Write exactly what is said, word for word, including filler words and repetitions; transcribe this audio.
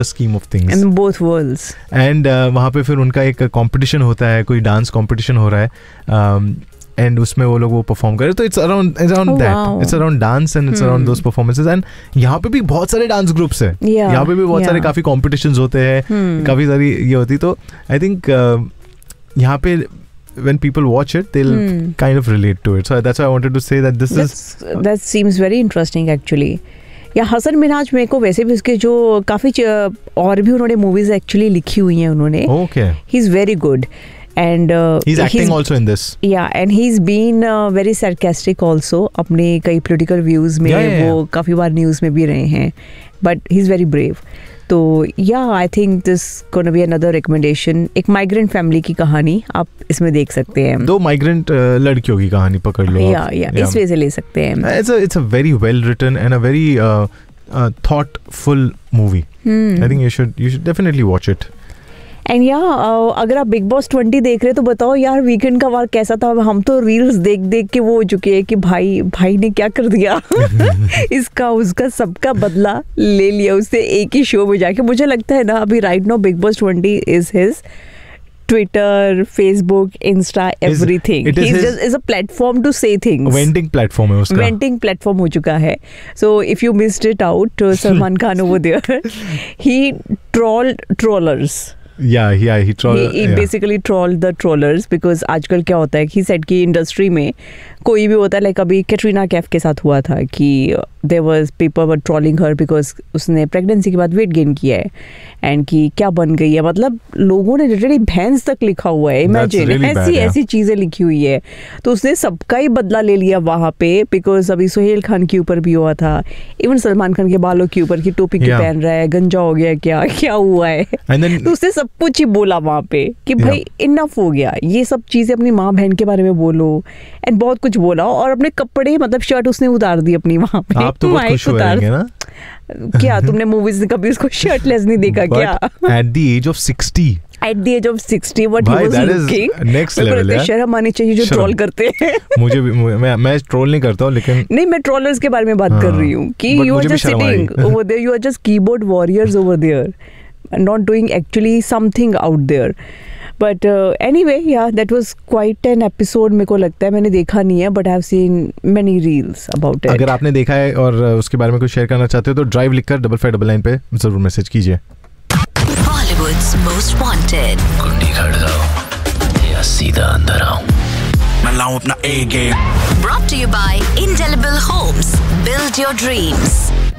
scheme of things in both worlds. and uh, वहाँ पे फिर उनका एक कंपटीशन होता है, कोई डांस कंपटीशन हो रहा है um, and उसमें वो लोग वो परफॉर्म करे, तो it's around its around that, it's around dance and it's around those performances. And यहाँ पे भी बहुत सारे डांस ग्रुप्स हैं, यहाँ पे भी बहुत सारे काफी कॉम्पिटिशंस होते हैं, काफी सारी ये होती, तो आई थिंक यहाँ पे when people watch it they'll hmm. kind of relate to it, so that's why I wanted to say that this that's, is that seems very interesting actually. या हसन मिनाज मेरे को वैसे भी उसके जो काफ़ी और भी उन्होंने मूवीज एक्चुअली लिखी हुई हैं उन्होंने. okay he is very good and uh, he's acting he's, also in this. yeah and he's been uh, very sarcastic also. अपने कई political views में yeah, yeah, वो काफ़ी बार न्यूज़ में भी रहे हैं, but he's very brave. तो या I think this gonna be another recommendation. एक माइग्रेंट फैमिली की कहानी आप इसमें देख सकते हैं, दो माइग्रेंट लड़कियों की कहानी पकड़ लो या या इस वजह से ले सकते हैं. It's a it's a very well written and a very thoughtful movie. I think you should you should definitely watch it. And या अगर आप बिग बॉस ट्वेंटी देख रहे तो बताओ यार वीकेंड का वार कैसा था. हम तो रील्स देख देख के वो हो चुके हैं कि भाई भाई ने क्या कर दिया इसका उसका सबका बदला ले लिया उससे एक ही शो में जाके. मुझे लगता है ना अभी right now big boss twenty is his Twitter, Facebook, Insta, everything. He is just is a platform to से थिंग्स. वेंटिंग प्लेटफॉर्म है उसका. वेंटिंग प्लेटफॉर्म हो चुका है. So if you missed it out, Salman Khan over there he trolled trollers. Yeah, yeah, he trolled. He, he yeah. basically trolled the trollers because आजकल क्या होता है कि सेट की इंडस्ट्री में कोई भी होता है, लाइक अभी कैटरीना कैफ के साथ हुआ था कि there was people were trolling her because उसने प्रेगनेंसी के बाद वेट गेन किया है एंड कि क्या बन गई है. मतलब लोगों ने लिटरली भैंस तक लिखा हुआ है. इमेजिन really ऐसी bad, ऐसी yeah. चीज़ें लिखी हुई है. तो उसने सबका ही बदला ले लिया वहाँ पे बिकॉज अभी सोहेल खान के ऊपर भी हुआ था, इवन सलमान खान के बालों के ऊपर की टोपी क्यों yeah. पहन रहा है, गंजा हो गया क्या क्या हुआ है. then, तो उसने सब कुछ ही बोला वहाँ पे कि भाई yeah. इनफ हो गया, ये सब चीज़ें अपनी माँ बहन के बारे में बोलो एंड बहुत कुछ बोला. और अपने कपड़े मतलब शर्ट उसने उतार दी अपनी वहाँ पे. आप तो बहुत खुश हुए ना. क्या तुमने मूवीज में कभी उसको शर्टलेस नहीं देखा क्या? At the age of sixty. At the age of sixty, what he was looking. Next level है. शर्म आनी चाहिए जो ट्रोल करते हैं. मुझे भी मैं मैं ट्रोल नहीं करता हूँ लेकिन. नहीं मैं ट्रोलर्स के बारे में बात कर रही हूँ कि you are just sitting over there, you are just keyboard warriors over there, not doing actually something out there. But uh, anyway, yeah, that was quite an episode. मेरे को लगता है मैंने देखा नहीं है, but I have seen many reels about it. अगर आपने देखा है और उसके बारे में कुछ शेयर करना चाहते हो तो ड्राइव लिखकर डबल फाइव डबल नाइन पे जरूर मैसेज कीजिए. Bollywood's Most Wanted. कुंडी खड़काओ या सीधा अंदर आओ. मैं लाऊं अपना A game. Brought to you by Indelible Homes. Build your dreams.